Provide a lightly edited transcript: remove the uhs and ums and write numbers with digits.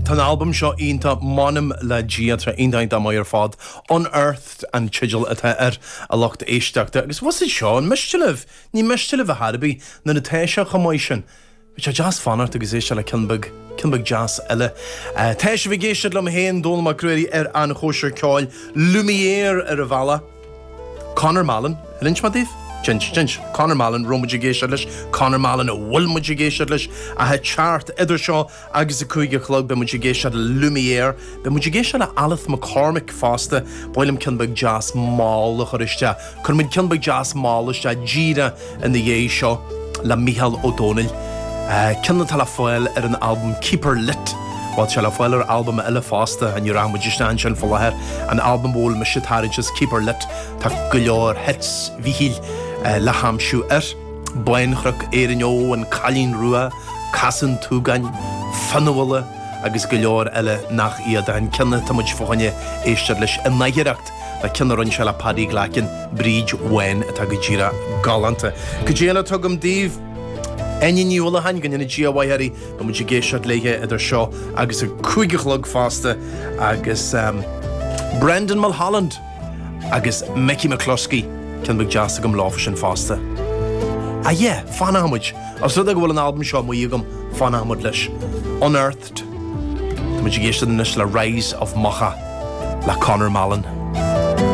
Tan album seo ínta manam le díatra indaint am ar fád Unearthed and Chigil atá a locht éisteachta. Agus was it seo an mistilih, ní mistilih a Harbí na na téise chamoisin. Which a jazz fanart agus éiste le Kinbug jazz eile. Téise bhí géisiad le héin dóla má cruirí an chóisiir ceáil Lumière a bhela. Conor Mallon, lynch ma díh? Jinch. Conor Mallon, Romuid géisiad leis, Conor Mallon a bhfuilmuid géisiad leis, a he chart idir seo agus a cúige chlog be muid géisiad Lumière, be muid géisiad a Alith McCormick fásta, bhfuilm Kinbug jazz mála chuiriste, chun muid Kinbug jazz mála iste díra in the dhé seo le Micheál O'Donnell. Cinna tal a foiil an album Keeper Lit. Wat shall a foiler album eile fásta an you're with just an full an album bol me shit Keeper Lit ta gulor hits vihil la hamshu Blain chruk Erinyo and Colleen Rua Cassin Tugan Fanwala agus gulor eile nach iad an cinna tamuch fohanye éisteadlis in naigeracht la cinna run shall a paddy glakin bridge wen ta gujira galanta Kujela tugum div Any new all hand in a GWI go mu géisiad léige idir seo agus a cúigechlog fásta agus Brendan Mulholland agus Mickey McCluskey Kinbug jazz agam láfasin fásta. Fan hamid. Os rud bhfuil an album seo mu agam fan hamid leis. Unearthed. Tá mu géisiad in le Rise of Macha le Conor Mallon.